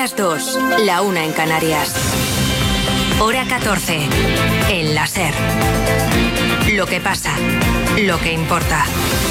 las 2, la 1 en Canarias. Hora 14, en la SER. Lo que pasa, lo que importa.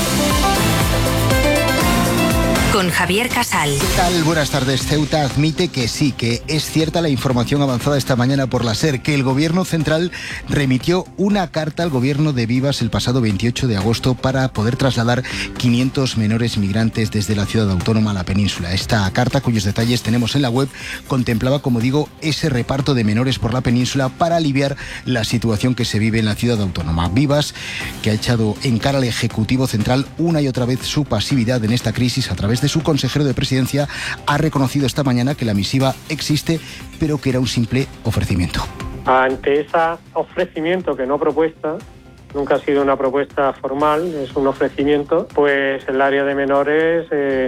Con Javier Casal. ¿Qué tal? Buenas tardes. Ceuta admite que sí, que es cierta la información avanzada esta mañana por la SER, que el Gobierno Central remitió una carta al Gobierno de Vivas el pasado 28 de agosto para poder trasladar 500 menores migrantes desde la ciudad autónoma a la península. Esta carta, cuyos detalles tenemos en la web, contemplaba, como digo, ese reparto de menores por la península para aliviar la situación que se vive en la ciudad autónoma. Vivas, que ha echado en cara al Ejecutivo Central una y otra vez su pasividad en esta crisis a través de su consejero de Presidencia, ha reconocido esta mañana que la misiva existe, pero que era un simple ofrecimiento. Ante ese ofrecimiento, que no propuesta, nunca ha sido una propuesta formal, es un ofrecimiento, pues el área de menores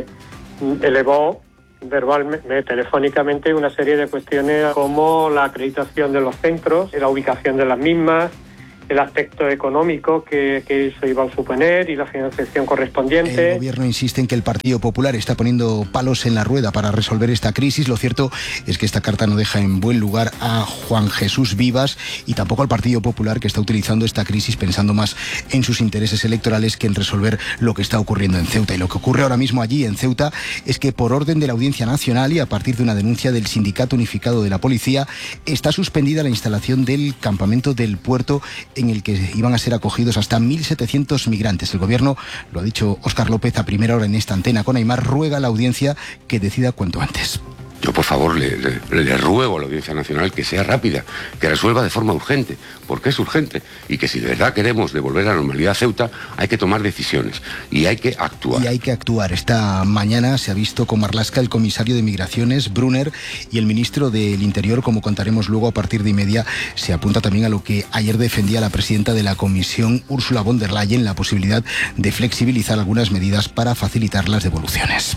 elevó verbalmente, telefónicamente, una serie de cuestiones como la acreditación de los centros, la ubicación de las mismas, el aspecto económico que eso iba a suponer y la financiación correspondiente. El Gobierno insiste en que el Partido Popular está poniendo palos en la rueda para resolver esta crisis. Lo cierto es que esta carta no deja en buen lugar a Juan Jesús Vivas y tampoco al Partido Popular, que está utilizando esta crisis pensando más en sus intereses electorales que en resolver lo que está ocurriendo en Ceuta. Y lo que ocurre ahora mismo allí en Ceuta es que, por orden de la Audiencia Nacional y a partir de una denuncia del Sindicato Unificado de la Policía, está suspendida la instalación del campamento del puerto en el que iban a ser acogidos hasta 1.700 migrantes. El Gobierno, lo ha dicho Óscar López a primera hora en esta antena con Aimar, ruega a la audiencia que decida cuanto antes. Yo, por favor, le ruego a la Audiencia Nacional que sea rápida, que resuelva de forma urgente, porque es urgente, y que si de verdad queremos devolver la normalidad a Ceuta, hay que tomar decisiones y hay que actuar. Y hay que actuar. Esta mañana se ha visto con Marlaska el comisario de Migraciones, Brunner, y el ministro del Interior, como contaremos luego a partir de 1:30, se apunta también a lo que ayer defendía la presidenta de la Comisión, Ursula von der Leyen, la posibilidad de flexibilizar algunas medidas para facilitar las devoluciones.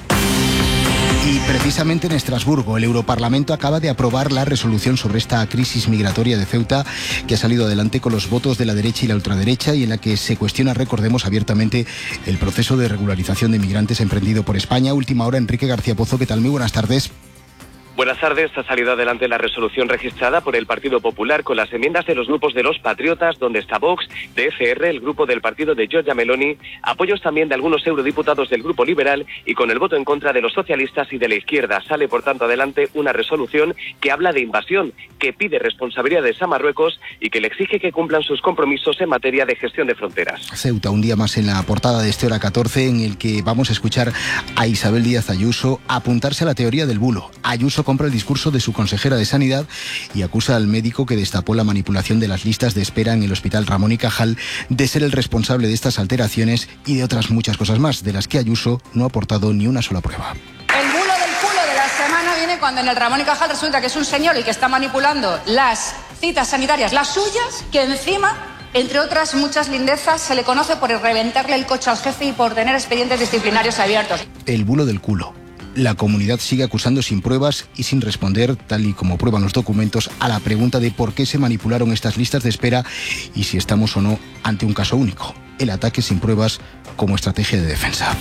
Y precisamente en Estrasburgo, el Europarlamento acaba de aprobar la resolución sobre esta crisis migratoria de Ceuta, que ha salido adelante con los votos de la derecha y la ultraderecha, y en la que se cuestiona, recordemos, abiertamente el proceso de regularización de migrantes emprendido por España. Última hora, Enrique García Pozo, ¿qué tal? Muy buenas tardes. Buenas tardes. Ha salido adelante la resolución registrada por el Partido Popular con las enmiendas de los grupos de los Patriotas, donde está Vox, de ECR, el grupo del partido de Giorgia Meloni, apoyos también de algunos eurodiputados del Grupo Liberal y con el voto en contra de los socialistas y de la izquierda. Sale, por tanto, adelante una resolución que habla de invasión, que pide responsabilidades a Marruecos y que le exige que cumplan sus compromisos en materia de gestión de fronteras. Ceuta, un día más en la portada de este Hora 14, en el que vamos a escuchar a Isabel Díaz Ayuso apuntarse a la teoría del bulo. Ayuso compra el discurso de su consejera de Sanidad y acusa al médico que destapó la manipulación de las listas de espera en el Hospital Ramón y Cajal de ser el responsable de estas alteraciones y de otras muchas cosas más, de las que Ayuso no ha aportado ni una sola prueba. El bulo del culo de la semana viene cuando en el Ramón y Cajal resulta que es un señor el que está manipulando las citas sanitarias, las suyas, que encima, entre otras muchas lindezas, se le conoce por reventarle el coche al jefe y por tener expedientes disciplinarios abiertos. El bulo del culo. La comunidad sigue acusando sin pruebas y sin responder, tal y como prueban los documentos, a la pregunta de por qué se manipularon estas listas de espera y si estamos o no ante un caso único. El ataque sin pruebas como estrategia de defensa.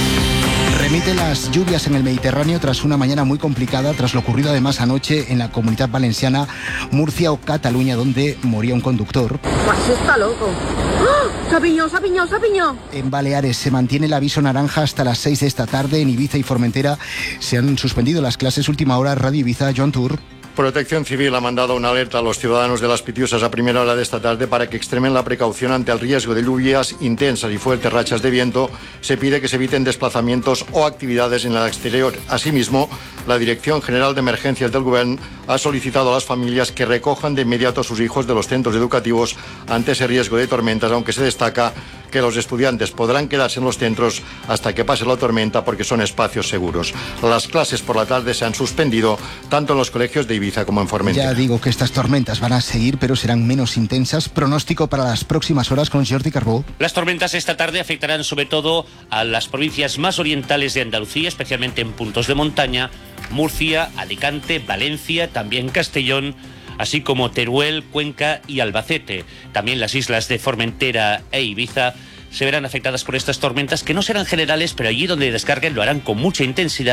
Remiten las lluvias en el Mediterráneo tras una mañana muy complicada, tras lo ocurrido además anoche en la Comunidad Valenciana, Murcia o Cataluña, donde moría un conductor. Pues está loco. ¡Oh! ¡Se ha piñado! En Baleares se mantiene el aviso naranja hasta las 6 de esta tarde. En Ibiza y Formentera se han suspendido las clases. Última hora, Radio Ibiza, Joan Tour. Protección Civil ha mandado una alerta a los ciudadanos de Las Pitiusas a primera hora de esta tarde para que extremen la precaución ante el riesgo de lluvias intensas y fuertes rachas de viento. Se pide que se eviten desplazamientos o actividades en el exterior. Asimismo, la Dirección General de Emergencias del Gobierno ha solicitado a las familias que recojan de inmediato a sus hijos de los centros educativos ante ese riesgo de tormentas, aunque se destaca que los estudiantes podrán quedarse en los centros hasta que pase la tormenta porque son espacios seguros. Las clases por la tarde se han suspendido tanto en los colegios de Ibiza como en Formentera. Ya digo que estas tormentas van a seguir, pero serán menos intensas. Pronóstico para las próximas horas con Jordi Carbó. Las tormentas esta tarde afectarán sobre todo a las provincias más orientales de Andalucía, especialmente en puntos de montaña, Murcia, Alicante, Valencia, también Castellón, así como Teruel, Cuenca y Albacete. También las islas de Formentera e Ibiza se verán afectadas por estas tormentas, que no serán generales, pero allí donde descarguen lo harán con mucha intensidad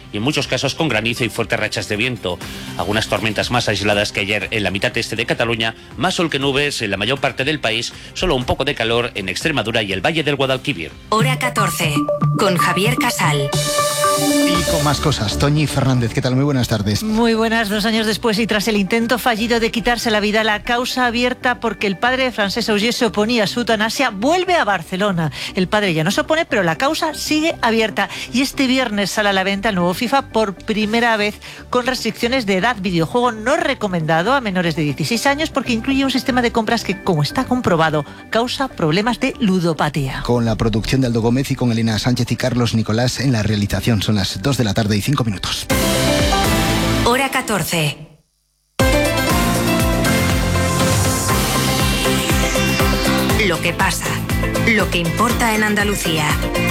y en muchos casos con granizo y fuertes rachas de viento. Algunas tormentas más aisladas que ayer en la mitad este de Cataluña, más sol que nubes en la mayor parte del país, solo un poco de calor en Extremadura y el Valle del Guadalquivir. Hora 14, con Javier Casal. Y con más cosas, Toñi Fernández, ¿qué tal? Muy buenas tardes. Muy buenas, 2 años después y tras el intento fallido de quitarse la vida, la causa abierta porque el padre de Francesc Auger se oponía a su eutanasia vuelve a Barcelona. El padre ya no se opone, pero la causa sigue abierta. Y este viernes sale a la venta el nuevo FIFA por primera vez con restricciones de edad. Videojuego no recomendado a menores de 16 años porque incluye un sistema de compras que, como está comprobado, causa problemas de ludopatía. Con la producción de Aldo Gómez y con Elena Sánchez y Carlos Nicolás en la realización. Son las 2 de la tarde y 5 minutos. Hora 14. Lo que pasa, lo que importa en Andalucía.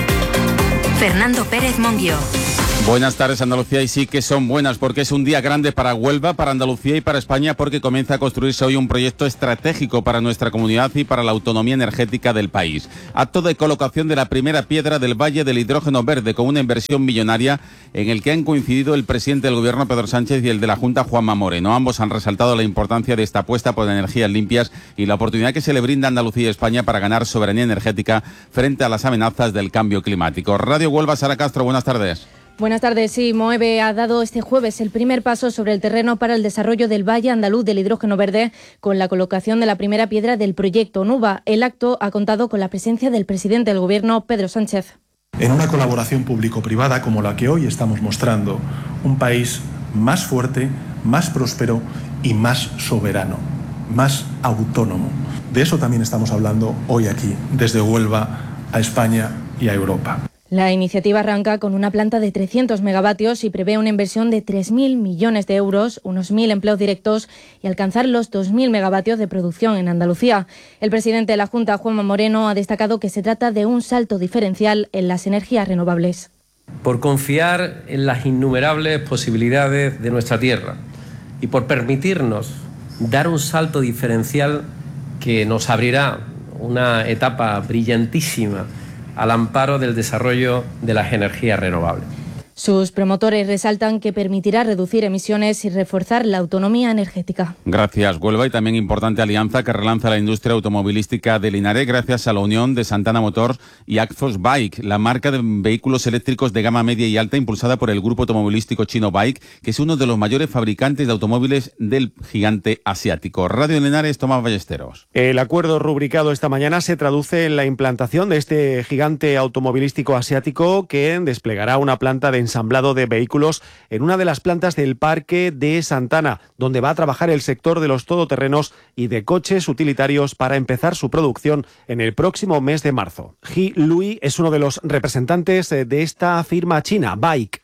Fernando Pérez Monguió. Buenas tardes, Andalucía, y sí que son buenas porque es un día grande para Huelva, para Andalucía y para España, porque comienza a construirse hoy un proyecto estratégico para nuestra comunidad y para la autonomía energética del país. Acto de colocación de la primera piedra del Valle del Hidrógeno Verde, con una inversión millonaria en el que han coincidido el presidente del Gobierno, Pedro Sánchez, y el de la Junta, Juanma Moreno. Ambos han resaltado la importancia de esta apuesta por energías limpias y la oportunidad que se le brinda a Andalucía y España para ganar soberanía energética frente a las amenazas del cambio climático. Radio Huelva, Sara Castro, buenas tardes. Buenas tardes. Sí, Moeve ha dado este jueves el primer paso sobre el terreno para el desarrollo del Valle Andaluz del Hidrógeno Verde con la colocación de la primera piedra del proyecto NUVA. El acto ha contado con la presencia del presidente del Gobierno, Pedro Sánchez. En una colaboración público-privada como la que hoy estamos mostrando, un país más fuerte, más próspero y más soberano, más autónomo. De eso también estamos hablando hoy aquí, desde Huelva a España y a Europa. La iniciativa arranca con una planta de 300 megavatios y prevé una inversión de 3.000 millones de euros, unos 1.000 empleos directos y alcanzar los 2.000 megavatios de producción en Andalucía. El presidente de la Junta, Juanma Moreno, ha destacado que se trata de un salto diferencial en las energías renovables. Por confiar en las innumerables posibilidades de nuestra tierra y por permitirnos dar un salto diferencial que nos abrirá una etapa brillantísima al amparo del desarrollo de las energías renovables. Sus promotores resaltan que permitirá reducir emisiones y reforzar la autonomía energética. Gracias, Huelva, y también importante alianza que relanza la industria automovilística de Linares gracias a la unión de Santana Motors y Axos Bike, la marca de vehículos eléctricos de gama media y alta impulsada por el grupo automovilístico chino Bike, que es uno de los mayores fabricantes de automóviles del gigante asiático. Radio Linares, Tomás Ballesteros. El acuerdo rubricado esta mañana se traduce en la implantación de este gigante automovilístico asiático que desplegará una planta de ensamblado de vehículos en una de las plantas del parque de Santana, donde va a trabajar el sector de los todoterrenos y de coches utilitarios para empezar su producción en el próximo mes de marzo. He Lui es uno de los representantes de esta firma china, Bike.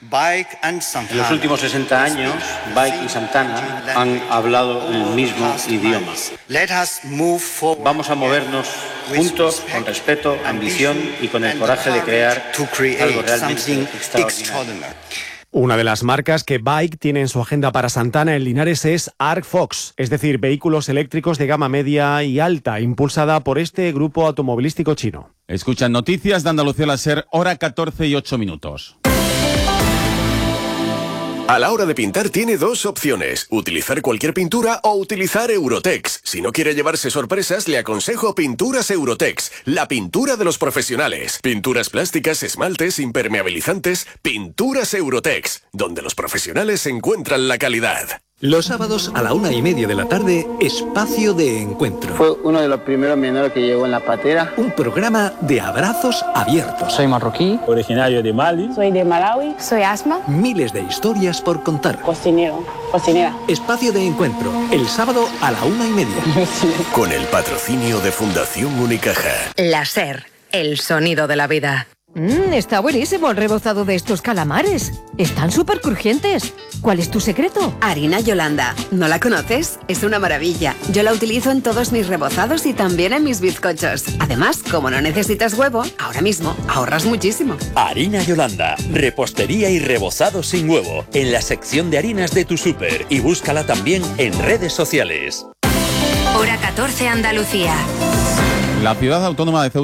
En los últimos 60 años, Bike y Santana han hablado el mismo idioma. Vamos a movernos juntos, con respeto, ambición y con el coraje de crear algo realmente extraordinario. Una de las marcas que Bike tiene en su agenda para Santana en Linares es ArcFox, es decir, vehículos eléctricos de gama media y alta, impulsada por este grupo automovilístico chino. Escuchan noticias de Andalucía al ser, hora 14 y 8 minutos. A la hora de pintar tiene dos opciones, utilizar cualquier pintura o utilizar Eurotex. Si no quiere llevarse sorpresas, le aconsejo Pinturas Eurotex, la pintura de los profesionales. Pinturas plásticas, esmaltes, impermeabilizantes, Pinturas Eurotex, donde los profesionales encuentran la calidad. Los sábados a la 1:30 de la tarde, Espacio de Encuentro. Fue uno de los primeros menores que llegó en la patera. Un programa de abrazos abiertos. Soy marroquí, originario de Mali. Soy de Malawi. Soy Asma. Miles de historias por contar. Cocinera. Espacio de Encuentro, el sábado a la 1:30. Con el patrocinio de Fundación Unicaja. La SER, el sonido de la vida. Está buenísimo el rebozado de estos calamares. Están súper crujientes. ¿Cuál es tu secreto? Harina Yolanda. ¿No la conoces? Es una maravilla. Yo la utilizo en todos mis rebozados y también en mis bizcochos. Además, como no necesitas huevo, ahora mismo ahorras muchísimo. Harina Yolanda. Repostería y rebozado sin huevo. En la sección de harinas de tu súper. Y búscala también en redes sociales. Hora 14, Andalucía. La ciudad autónoma de Ceuta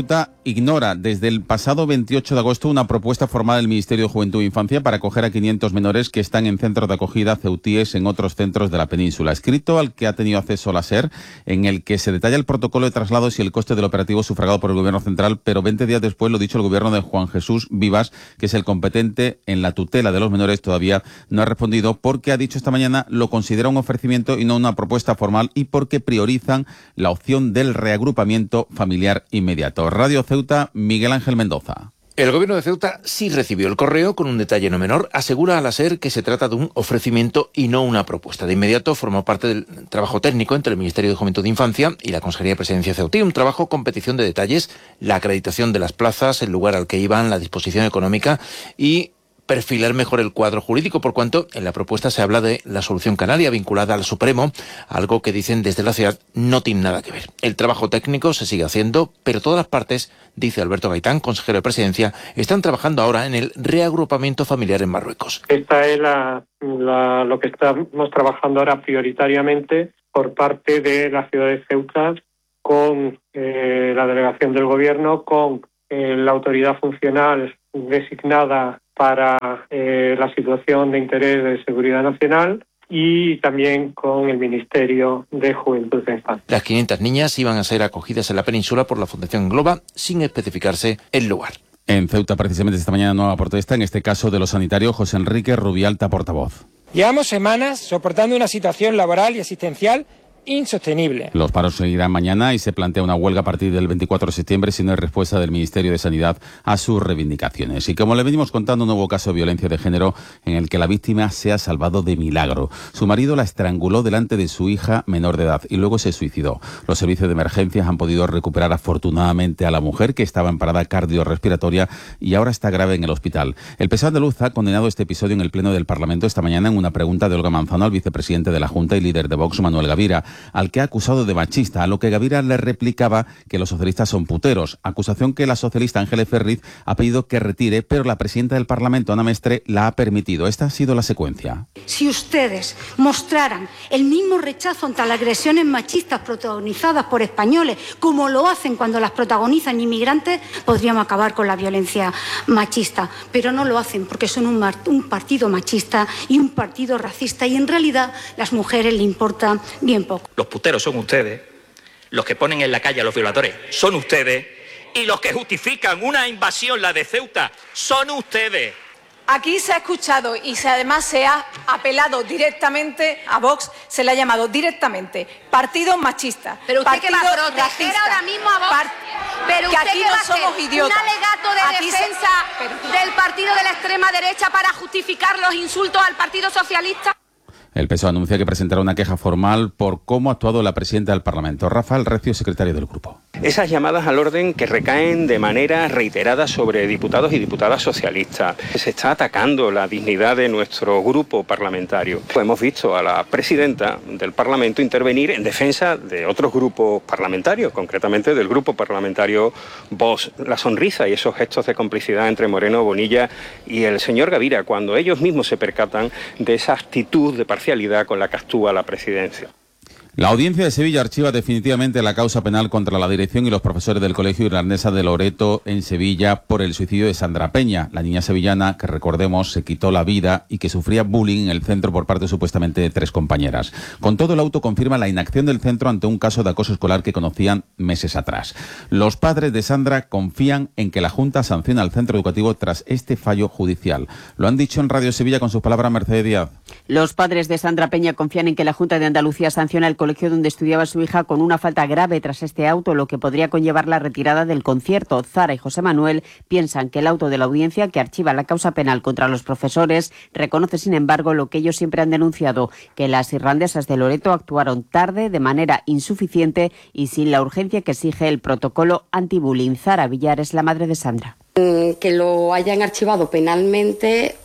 ignora desde el pasado 28 de agosto una propuesta formal del Ministerio de Juventud e Infancia para acoger a 500 menores que están en centros de acogida ceutíes en otros centros de la península. Escrito al que ha tenido acceso la SER, en el que se detalla el protocolo de traslados y el coste del operativo sufragado por el Gobierno central, pero 20 días después, lo dicho, el Gobierno de Juan Jesús Vivas, que es el competente en la tutela de los menores, todavía no ha respondido porque ha dicho esta mañana lo considera un ofrecimiento y no una propuesta formal y porque priorizan la opción del reagrupamiento familiar inmediato. Radio Ceuta, Miguel Ángel Mendoza. El Gobierno de Ceuta sí recibió el correo con un detalle no menor. Asegura a la SER que se trata de un ofrecimiento y no una propuesta. De inmediato formó parte del trabajo técnico entre el Ministerio de Juventud e Infancia y la Consejería de Presidencia ceutí. Un trabajo con petición de detalles, la acreditación de las plazas, el lugar al que iban, la disposición económica y perfilar mejor el cuadro jurídico, por cuanto en la propuesta se habla de la solución canaria vinculada al Supremo, algo que dicen desde la ciudad no tiene nada que ver. El trabajo técnico se sigue haciendo, pero todas las partes, dice Alberto Gaitán, consejero de Presidencia, están trabajando ahora en el reagrupamiento familiar en Marruecos. Esta es lo que estamos trabajando ahora prioritariamente por parte de la ciudad de Ceuta con la delegación del Gobierno, con la autoridad funcional designada para la situación de interés de seguridad nacional y también con el Ministerio de Juventud e Infancia. Las 500 niñas iban a ser acogidas en la península por la Fundación Globa sin especificarse el lugar. En Ceuta, precisamente esta mañana, nueva protesta, en este caso de los sanitarios. José Enrique Rubialta, portavoz. Llevamos semanas soportando una situación laboral y asistencial insostenible. Los paros seguirán mañana y se plantea una huelga a partir del 24 de septiembre si no hay respuesta del Ministerio de Sanidad a sus reivindicaciones. Y como le venimos contando, un nuevo caso de violencia de género en el que la víctima se ha salvado de milagro. Su marido la estranguló delante de su hija menor de edad y luego se suicidó. Los servicios de emergencias han podido recuperar afortunadamente a la mujer, que estaba en parada cardiorrespiratoria y ahora está grave en el hospital. El PSOE andaluz ha condenado este episodio en el Pleno del Parlamento esta mañana en una pregunta de Olga Manzano al vicepresidente de la Junta y líder de Vox, Manuel Gavira, al que ha acusado de machista, a lo que Gavira le replicaba que los socialistas son puteros, acusación que la socialista Ángeles Ferriz ha pedido que retire, pero la presidenta del Parlamento, Ana Mestre, la ha permitido. Esta ha sido la secuencia. Si ustedes mostraran el mismo rechazo ante las agresiones machistas protagonizadas por españoles, como lo hacen cuando las protagonizan inmigrantes, podríamos acabar con la violencia machista. Pero no lo hacen porque son un partido machista y un partido racista, y en realidad las mujeres le importa bien poco. Los puteros son ustedes, los que ponen en la calle a los violadores son ustedes y los que justifican una invasión, la de Ceuta, son ustedes. Aquí se ha escuchado y además se ha apelado directamente a Vox, se le ha llamado directamente partido machista. Pero usted partido que va a proteger racista, ahora mismo a Vox, pero que usted aquí que va no a hacer somos idiotas. un alegato de Aquí defensa del partido de la extrema derecha para justificar los insultos al Partido Socialista. El PSOE anuncia que presentará una queja formal por cómo ha actuado la presidenta del Parlamento. Rafael Recio, secretario del grupo. Esas llamadas al orden que recaen de manera reiterada sobre diputados y diputadas socialistas. Se está atacando la dignidad de nuestro grupo parlamentario. Hemos visto a la presidenta del Parlamento intervenir en defensa de otros grupos parlamentarios, concretamente del grupo parlamentario Vox. La sonrisa y esos gestos de complicidad entre Moreno, Bonilla y el señor Gavira, cuando ellos mismos se percatan de esa actitud de parcialidad con la que actúa la presidencia. La Audiencia de Sevilla archiva definitivamente la causa penal contra la dirección y los profesores del Colegio Irlandesa de Loreto en Sevilla por el suicidio de Sandra Peña, la niña sevillana que, recordemos, se quitó la vida y que sufría bullying en el centro por parte supuestamente de 3 compañeras. Con todo, el auto confirma la inacción del centro ante un caso de acoso escolar que conocían meses atrás. Los padres de Sandra confían en que la Junta sancione al centro educativo tras este fallo judicial. Lo han dicho en Radio Sevilla con sus palabras Mercedes Díaz. Los padres de Sandra Peña confían en que la Junta de Andalucía sancione al colegio donde estudiaba su hija con una falta grave tras este auto, lo que podría conllevar la retirada del concierto. Zara y José Manuel piensan que el auto de la audiencia que archiva la causa penal contra los profesores reconoce, sin embargo, lo que ellos siempre han denunciado, que las irlandesas de Loreto actuaron tarde, de manera insuficiente y sin la urgencia que exige el protocolo anti-bullying. Zara Villar es la madre de Sandra. Que lo hayan archivado penalmente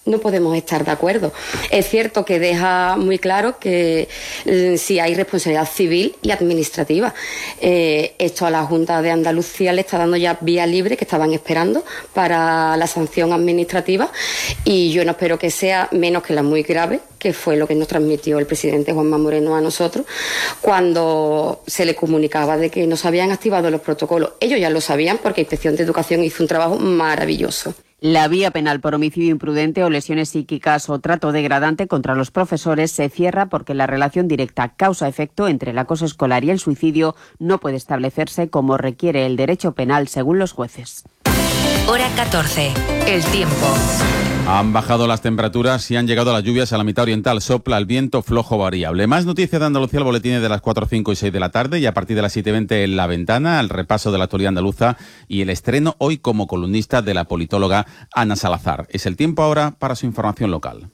no podemos estar de acuerdo. Es cierto que deja muy claro que sí hay responsabilidad civil y administrativa. Esto a la Junta de Andalucía le está dando ya vía libre, que estaban esperando para la sanción administrativa, y yo no espero que sea menos que la muy grave, que fue lo que nos transmitió el presidente Juanma Moreno a nosotros cuando se le comunicaba de que no se habían activado los protocolos. Ellos ya lo sabían porque Inspección de Educación hizo un trabajo maravilloso. La vía penal por homicidio imprudente o lesiones psíquicas o trato degradante contra los profesores se cierra porque la relación directa causa-efecto entre el acoso escolar y el suicidio no puede establecerse como requiere el derecho penal según los jueces. Hora 14. El tiempo. Han bajado las temperaturas y han llegado las lluvias a la mitad oriental. Sopla el viento flojo variable. Más noticias de Andalucía, el boletín de las 4, 5 y 6 de la tarde, y a partir de las 7:20 en La Ventana, el repaso de la actualidad andaluza y el estreno hoy como columnista de la politóloga Ana Salazar. Es el tiempo ahora para su información local.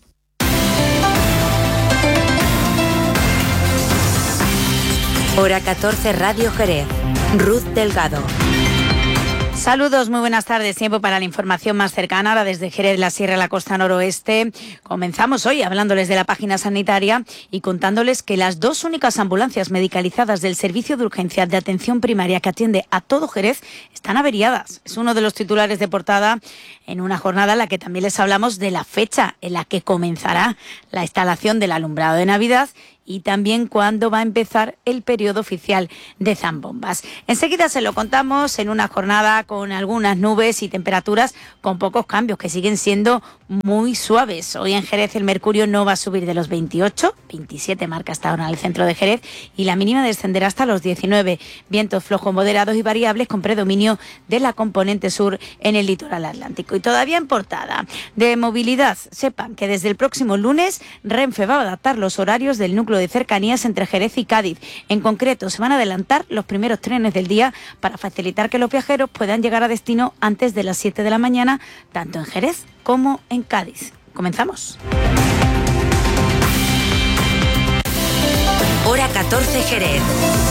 Hora 14, Radio Jerez. Ruth Delgado. Saludos, muy buenas tardes. Tiempo para la información más cercana, ahora desde Jerez, la Sierra, la costa noroeste. Comenzamos hoy hablándoles de la página sanitaria y contándoles que las 2 únicas ambulancias medicalizadas del Servicio de Urgencias de Atención Primaria que atiende a todo Jerez están averiadas. Es uno de los titulares de portada en una jornada en la que también les hablamos de la fecha en la que comenzará la instalación del alumbrado de Navidad y también cuándo va a empezar el periodo oficial de zambombas. Enseguida se lo contamos en una jornada con algunas nubes y temperaturas con pocos cambios, que siguen siendo muy suaves. Hoy en Jerez el mercurio no va a subir de los 28, 27 marca hasta ahora en el centro de Jerez, y la mínima descenderá hasta los 19. Vientos flojos, moderados y variables con predominio de la componente sur en el litoral atlántico. Y todavía en portada de movilidad, sepan que desde el próximo lunes Renfe va a adaptar los horarios del núcleo de cercanías entre Jerez y Cádiz. En concreto, se van a adelantar los primeros trenes del día para facilitar que los viajeros puedan llegar a destino antes de las 7 de la mañana, tanto en Jerez como en Cádiz. Comenzamos. Hora 14, Jerez.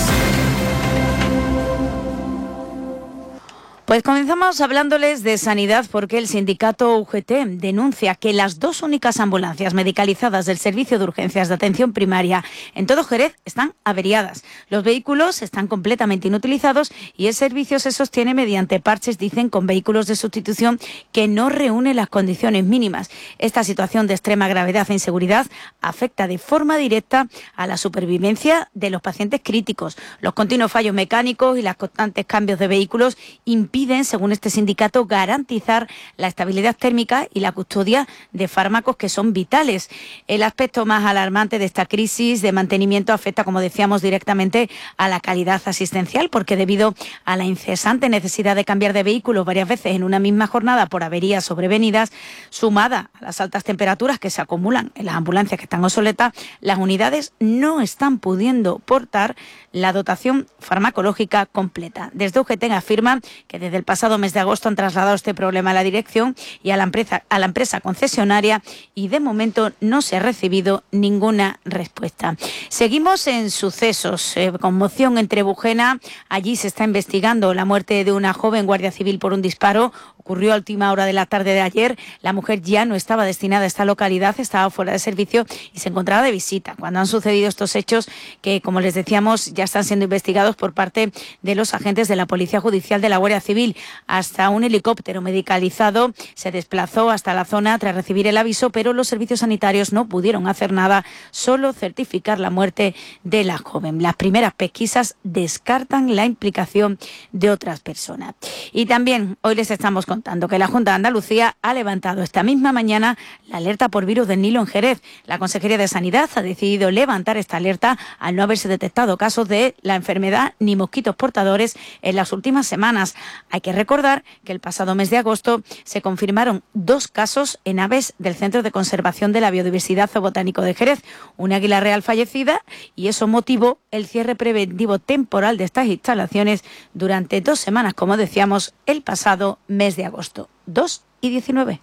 Pues comenzamos hablándoles de sanidad porque el sindicato UGT denuncia que las 2 únicas ambulancias medicalizadas del Servicio de Urgencias de Atención Primaria en todo Jerez están averiadas. Los vehículos están completamente inutilizados y el servicio se sostiene mediante parches, dicen, con vehículos de sustitución que no reúnen las condiciones mínimas. Esta situación de extrema gravedad e inseguridad afecta de forma directa a la supervivencia de los pacientes críticos. Los continuos fallos mecánicos y los constantes cambios de vehículos impiden, según este sindicato, garantizar la estabilidad térmica y la custodia de fármacos que son vitales. El aspecto más alarmante de esta crisis de mantenimiento afecta, como decíamos, directamente a la calidad asistencial, porque debido a la incesante necesidad de cambiar de vehículos varias veces en una misma jornada por averías sobrevenidas, sumada a las altas temperaturas que se acumulan en las ambulancias que están obsoletas, las unidades no están pudiendo portar la dotación farmacológica completa. Desde UGT afirman que desde el pasado mes de agosto han trasladado este problema a la dirección y a la empresa concesionaria, y de momento no se ha recibido ninguna respuesta. Seguimos en sucesos. Conmoción en Trebujena. Allí se está investigando la muerte de una joven guardia civil por un disparo. Ocurrió a última hora de la tarde de ayer. La mujer ya no estaba destinada a esta localidad, estaba fuera de servicio y se encontraba de visita cuando han sucedido estos hechos que, como les decíamos, ya están siendo investigados por parte de los agentes de la Policía Judicial de la Guardia Civil. Hasta un helicóptero medicalizado se desplazó hasta la zona tras recibir el aviso, pero los servicios sanitarios no pudieron hacer nada, solo certificar la muerte de la joven. Las primeras pesquisas descartan la implicación de otras personas. Y también hoy les estamos contando que la Junta de Andalucía ha levantado esta misma mañana la alerta por virus del Nilo en Jerez. La Consejería de Sanidad ha decidido levantar esta alerta al no haberse detectado casos de la enfermedad ni mosquitos portadores en las últimas semanas. Hay que recordar que el pasado mes de agosto se confirmaron 2 casos en aves del Centro de Conservación de la Biodiversidad Zoobotánico de Jerez, una águila real fallecida, y eso motivó el cierre preventivo temporal de estas instalaciones durante 2 semanas, como decíamos, el pasado mes de agosto, 2 y 19.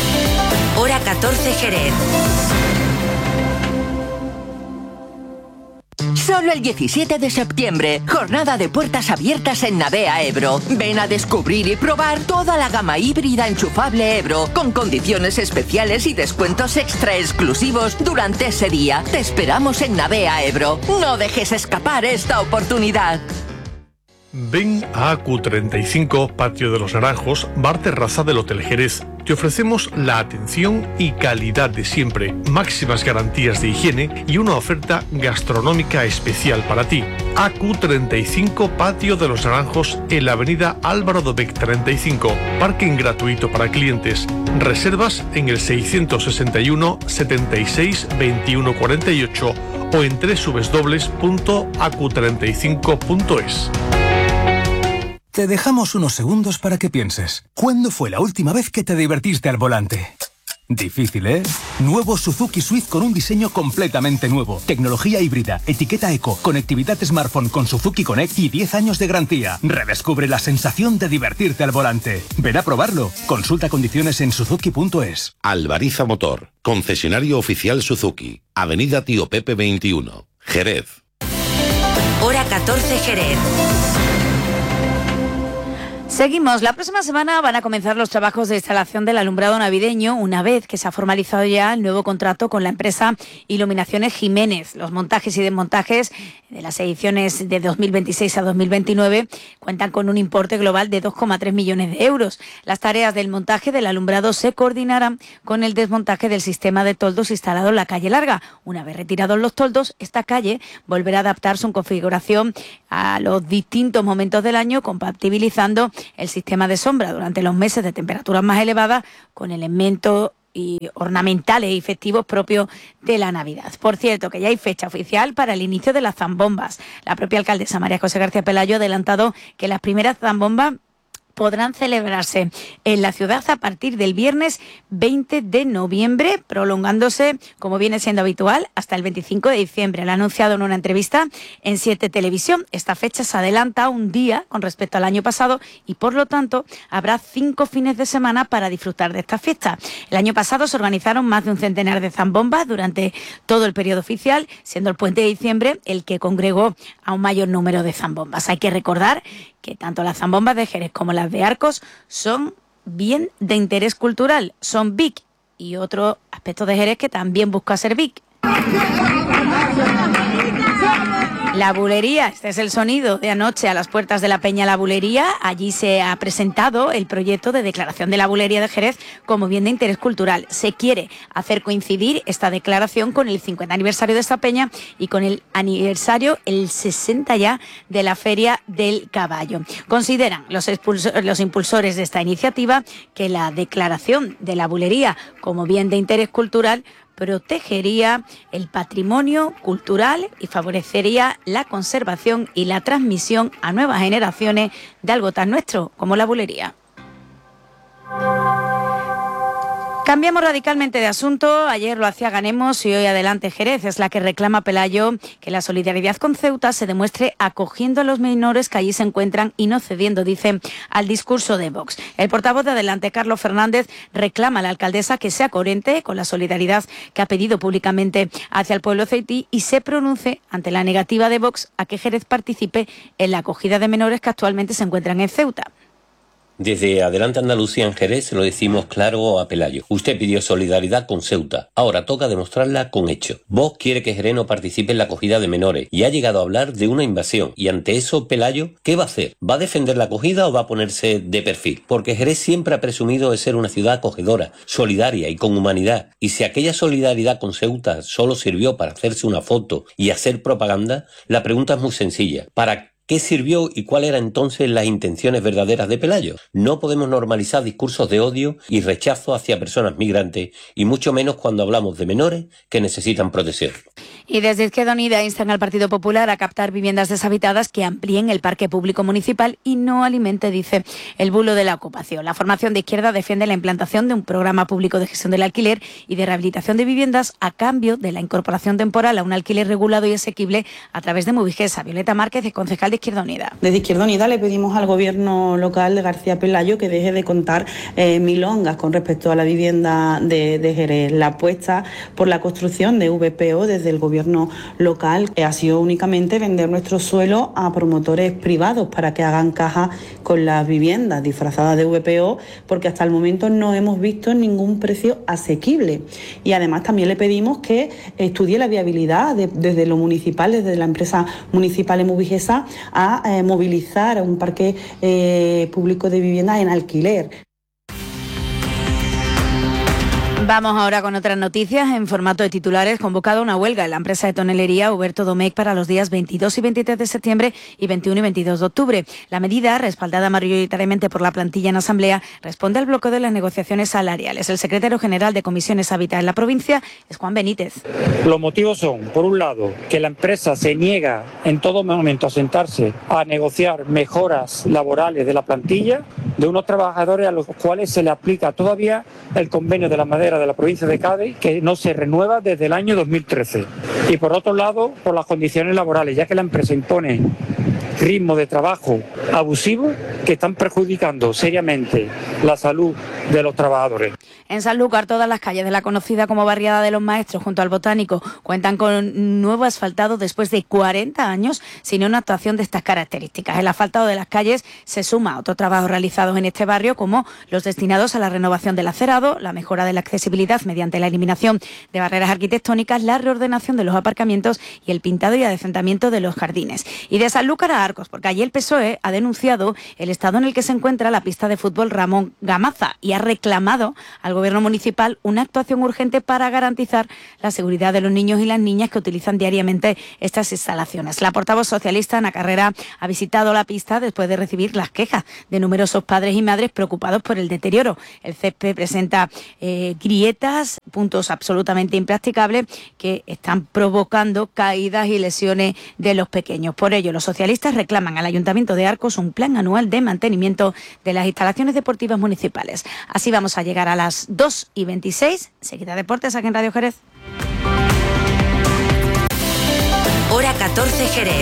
Hora 14, Jerez. Solo el 17 de septiembre, jornada de puertas abiertas en Navea Ebro. Ven a descubrir y probar toda la gama híbrida enchufable Ebro, con condiciones especiales y descuentos extra exclusivos durante ese día. Te esperamos en Navea Ebro. No dejes escapar esta oportunidad. Ven a AQ35, Patio de los Naranjos, bar terraza del Hotel Jerez. Te ofrecemos la atención y calidad de siempre, máximas garantías de higiene y una oferta gastronómica especial para ti. AQ35, Patio de los Naranjos, en la avenida Álvaro Dobech 35. Parking gratuito para clientes. Reservas en el 661 76 21 48 o en www.acu35.es. Te dejamos unos segundos para que pienses. ¿Cuándo fue la última vez que te divertiste al volante? Difícil, ¿eh? Nuevo Suzuki Swift con un diseño completamente nuevo. Tecnología híbrida, etiqueta eco, conectividad smartphone con Suzuki Connect y 10 años de garantía. Redescubre la sensación de divertirte al volante. Ven a probarlo. Consulta condiciones en suzuki.es. Albariza Motor, concesionario oficial Suzuki. Avenida Tío Pepe 21, Jerez. Hora 14 Jerez. Seguimos. La próxima semana van a comenzar los trabajos de instalación del alumbrado navideño, una vez que se ha formalizado ya el nuevo contrato con la empresa Iluminaciones Jiménez. Los montajes y desmontajes de las ediciones de 2026 a 2029 cuentan con un importe global de 2,3 millones de euros. Las tareas del montaje del alumbrado se coordinarán con el desmontaje del sistema de toldos instalado en la calle Larga. Una vez retirados los toldos, esta calle volverá a adaptar su configuración a los distintos momentos del año, compatibilizando el sistema de sombra durante los meses de temperaturas más elevadas con elementos y ornamentales y festivos propios de la Navidad. Por cierto, que ya hay fecha oficial para el inicio de las zambombas. La propia alcaldesa María José García Pelayo ha adelantado que las primeras zambombas podrán celebrarse en la ciudad a partir del viernes 20 de noviembre, prolongándose, como viene siendo habitual, hasta el 25 de diciembre. Lo ha anunciado en una entrevista en 7 Televisión. Esta fecha se adelanta un día con respecto al año pasado y, por lo tanto, habrá 5 fines de semana para disfrutar de esta fiesta. El año pasado se organizaron más de un centenar de zambombas durante todo el periodo oficial, siendo el puente de diciembre el que congregó a un mayor número de zambombas. Hay que recordar que tanto las zambombas de Jerez como las de Arcos son bien de interés cultural, son BIC, y otro aspecto de Jerez que también busca ser BIC. La Bulería, este es el sonido de anoche a las puertas de la Peña La Bulería. Allí se ha presentado el proyecto de declaración de la Bulería de Jerez como bien de interés cultural. Se quiere hacer coincidir esta declaración con el 50 aniversario de esta peña y con el aniversario, el 60 ya, de la Feria del Caballo. Consideran los impulsores de esta iniciativa que la declaración de la Bulería como bien de interés cultural protegería el patrimonio cultural y favorecería la conservación y la transmisión a nuevas generaciones de algo tan nuestro como la bulería. Cambiamos radicalmente de asunto. Ayer lo hacía Ganemos y hoy Adelante Jerez. Es la que reclama Pelayo que la solidaridad con Ceuta se demuestre acogiendo a los menores que allí se encuentran y no cediendo, dicen, al discurso de Vox. El portavoz de Adelante, Carlos Fernández, reclama a la alcaldesa que sea coherente con la solidaridad que ha pedido públicamente hacia el pueblo ceutí y se pronuncie ante la negativa de Vox a que Jerez participe en la acogida de menores que actualmente se encuentran en Ceuta. Desde Adelante Andalucía en Jerez se lo decimos claro a Pelayo. Usted pidió solidaridad con Ceuta. Ahora toca demostrarla con hechos. Vox quiere que Jerez no participe en la acogida de menores y ha llegado a hablar de una invasión. Y ante eso, Pelayo, ¿qué va a hacer? ¿Va a defender la acogida o va a ponerse de perfil? Porque Jerez siempre ha presumido de ser una ciudad acogedora, solidaria y con humanidad. Y si aquella solidaridad con Ceuta solo sirvió para hacerse una foto y hacer propaganda, la pregunta es muy sencilla. ¿Para qué sirvió y cuáles eran entonces las intenciones verdaderas de Pelayo? No podemos normalizar discursos de odio y rechazo hacia personas migrantes, y mucho menos cuando hablamos de menores que necesitan protección. Y desde Izquierda Unida instan al Partido Popular a captar viviendas deshabitadas que amplíen el parque público municipal y no alimente, dice, el bulo de la ocupación. La formación de Izquierda defiende la implantación de un programa público de gestión del alquiler y de rehabilitación de viviendas a cambio de la incorporación temporal a un alquiler regulado y asequible a través de Movigesa. Violeta Márquez, concejal de Izquierda Unida. Desde Izquierda Unida le pedimos al gobierno local de García Pelayo que deje de contar milongas con respecto a la vivienda de Jerez. La apuesta por la construcción de VPO desde el gobierno gobierno local ha sido únicamente vender nuestro suelo a promotores privados para que hagan caja con las viviendas disfrazadas de VPO, porque hasta el momento no hemos visto ningún precio asequible. Y además también le pedimos que estudie la viabilidad desde lo municipal, desde la empresa municipal Emubigesa, a movilizar un parque público de viviendas en alquiler. Vamos ahora con otras noticias. En formato de titulares, convocada una huelga en la empresa de tonelería Huberto Domecq para los días 22 y 23 de septiembre y 21 y 22 de octubre. La medida, respaldada mayoritariamente por la plantilla en asamblea, responde al bloqueo de las negociaciones salariales. El secretario general de Comisiones Hábitat en la provincia es Juan Benítez. Los motivos son, por un lado, que la empresa se niega en todo momento a sentarse a negociar mejoras laborales de la plantilla de unos trabajadores a los cuales se le aplica todavía el convenio de la madera de la provincia de Cádiz, que no se renueva desde el año 2013. Y por otro lado, por las condiciones laborales, ya que la empresa impone ritmo de trabajo abusivo que están perjudicando seriamente la salud de los trabajadores. En Sanlúcar, todas las calles de la conocida como Barriada de los Maestros, junto al Botánico, cuentan con nuevo asfaltado después de 40 años sin una actuación de estas características. El asfaltado de las calles se suma a otros trabajos realizados en este barrio, como los destinados a la renovación del acerado, la mejora de la accesibilidad mediante la eliminación de barreras arquitectónicas, la reordenación de los aparcamientos y el pintado y adecentamiento de los jardines. Y de Sanlúcar a Arcos, porque allí el PSOE ha denunciado el estado en el que se encuentra la pista de fútbol Ramón Gamaza y ha reclamado al gobierno municipal una actuación urgente para garantizar la seguridad de los niños y las niñas que utilizan diariamente estas instalaciones. La portavoz socialista, Ana Carrera, ha visitado la pista después de recibir las quejas de numerosos padres y madres preocupados por el deterioro. El césped presenta grietas, puntos absolutamente impracticables que están provocando caídas y lesiones de los pequeños. Por ello, los socialistas reclaman al Ayuntamiento de Arcos un plan anual de mantenimiento de las instalaciones deportivas municipales. Así vamos a llegar a las 2:26. Seguida Deportes aquí en Radio Jerez. Hora 14 Jerez.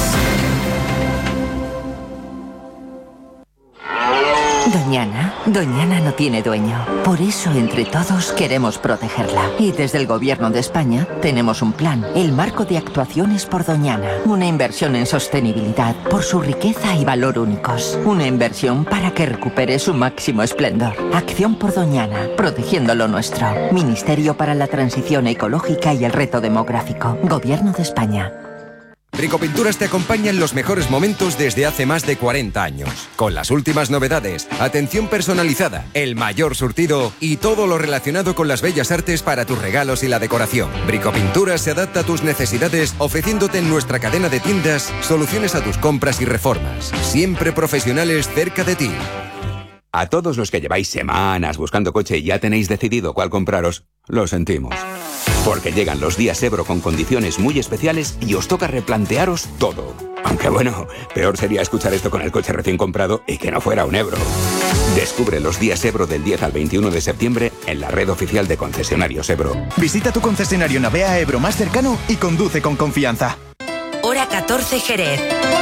Doñana no tiene dueño. Por eso, entre todos, queremos protegerla. Y desde el Gobierno de España tenemos un plan, el Marco de Actuaciones por Doñana. Una inversión en sostenibilidad por su riqueza y valor únicos. Una inversión para que recupere su máximo esplendor. Acción por Doñana, protegiendo lo nuestro. Ministerio para la Transición Ecológica y el Reto Demográfico. Gobierno de España. Bricopinturas te acompaña en los mejores momentos desde hace más de 40 años. Con las últimas novedades, atención personalizada, el mayor surtido y todo lo relacionado con las bellas artes para tus regalos y la decoración. Bricopinturas se adapta a tus necesidades, ofreciéndote en nuestra cadena de tiendas soluciones a tus compras y reformas. Siempre profesionales cerca de ti. A todos los que lleváis semanas buscando coche y ya tenéis decidido cuál compraros, lo sentimos. Porque llegan los días Ebro con condiciones muy especiales y os toca replantearos todo. Aunque bueno, peor sería escuchar esto con el coche recién comprado y que no fuera un Ebro. Descubre los días Ebro del 10 al 21 de septiembre en la red oficial de concesionarios Ebro. Visita tu concesionario Navea Ebro más cercano y conduce con confianza. Hora 14 Jerez.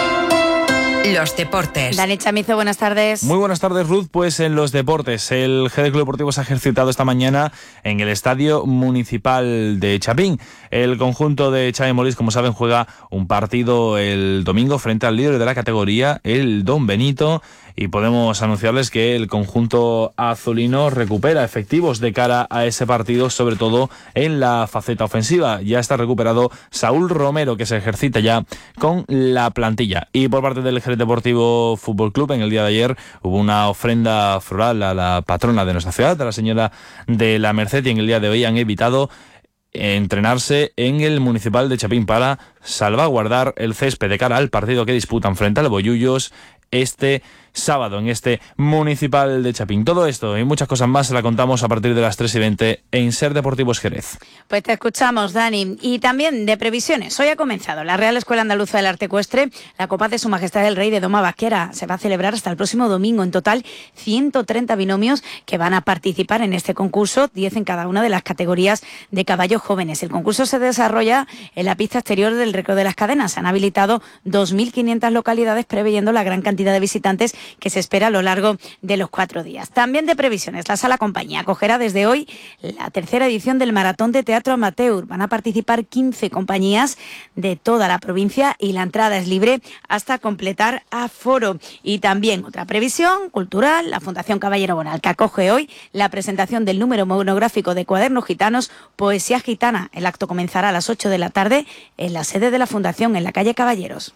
Los deportes. Dani Chamizo, buenas tardes. Muy buenas tardes, Ruth. Pues en los deportes, el Jerez Club Deportivo se ha ejercitado esta mañana en el Estadio Municipal de Chapín. El conjunto de Xavi Molís, como saben, juega un partido el domingo frente al líder de la categoría, el Don Benito, y podemos anunciarles que el conjunto azulino recupera efectivos de cara a ese partido, sobre todo en la faceta ofensiva. Ya está recuperado Saúl Romero, que se ejercita ya con la plantilla. Y por parte del Jerez Deportivo Fútbol Club, en el día de ayer hubo una ofrenda floral a la patrona de nuestra ciudad, a la señora de la Merced, y en el día de hoy han evitado entrenarse en el Municipal de Chapín para salvaguardar el césped de cara al partido que disputan frente al Bollullos este sábado en este Municipal de Chapín. Todo esto y muchas cosas más se la contamos a partir de las 3:20 en Ser Deportivos Jerez. Pues te escuchamos, Dani. Y también de previsiones. Hoy ha comenzado la Real Escuela Andaluza del Arte Ecuestre, la Copa de Su Majestad el Rey de Doma Vaquera. Se va a celebrar hasta el próximo domingo. En total, 130 binomios que van a participar en este concurso, 10 en cada una de las categorías de caballos jóvenes. El concurso se desarrolla en la pista exterior del Recreo de las Cadenas. Se han habilitado 2.500 localidades, preveyendo la gran cantidad de visitantes que se espera a lo largo de los 4 días. También de previsiones, la Sala Compañía acogerá desde hoy la tercera edición del Maratón de Teatro Amateur. Van a participar 15 compañías de toda la provincia y la entrada es libre hasta completar aforo. Y también otra previsión cultural, la Fundación Caballero Bonal, que acoge hoy la presentación del número monográfico de Cuadernos Gitanos, Poesía Gitana. El acto comenzará a las 8 de la tarde en la sede de la Fundación, en la calle Caballeros.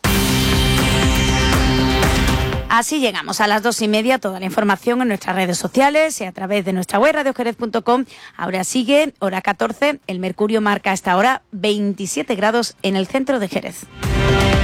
Así llegamos a las 2:30. Toda la información en nuestras redes sociales y a través de nuestra web radiojerez.com. Ahora sigue hora 14. El mercurio marca a esta hora 27 grados en el centro de Jerez.